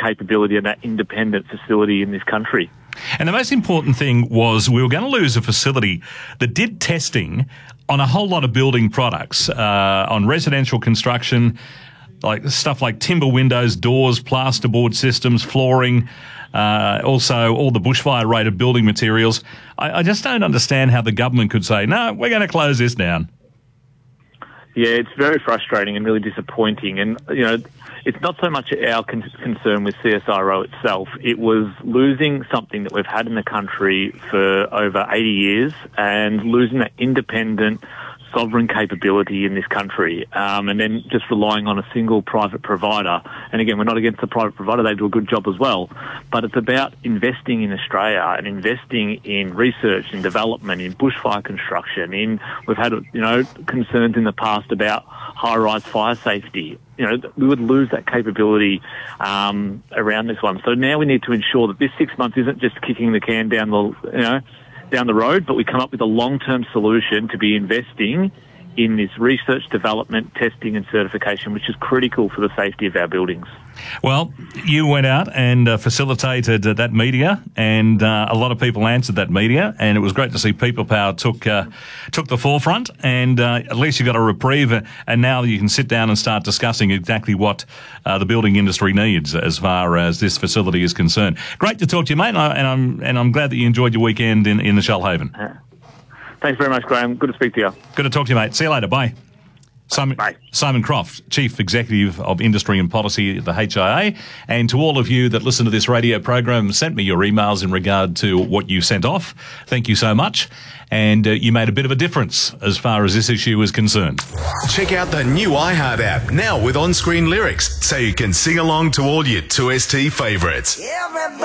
capability and that independent facility in this country. And the most important thing was we were going to lose a facility that did testing on a whole lot of building products, on residential construction, like stuff like timber windows, doors, plasterboard systems, flooring, also all the bushfire-rated building materials. I just don't understand how the government could say, no, we're going to close this down. Yeah, it's very frustrating and really disappointing. And, it's not so much our concern with CSIRO itself. It was losing something that we've had in the country for over 80 years and losing that independent sovereign capability in this country, and then just relying on a single private provider. And again, we're not against the private provider. They do a good job as well. But it's about investing in Australia and investing in research and development, in bushfire construction. We've had, concerns in the past about high-rise fire safety. We would lose that capability around this one. So now we need to ensure that this 6 months isn't just kicking the can down the road, but we come up with a long-term solution to be investing in this research, development, testing and certification, which is critical for the safety of our buildings. Well, you went out and facilitated that media, and a lot of people answered that media, and it was great to see People Power took the forefront, and at least you got a reprieve, and now you can sit down and start discussing exactly what the building industry needs as far as this facility is concerned. Great to talk to you, mate, and I'm glad that you enjoyed your weekend in the Shoalhaven. Thanks very much, Graham. Good to speak to you. Good to talk to you, mate. See you later. Bye. Simon Croft, Chief Executive of Industry and Policy at the HIA. And to all of you that listen to this radio program, sent me your emails in regard to what you sent off. Thank you so much. And you made a bit of a difference as far as this issue is concerned. Check out the new iHeart app now with on-screen lyrics so you can sing along to all your 2ST favourites.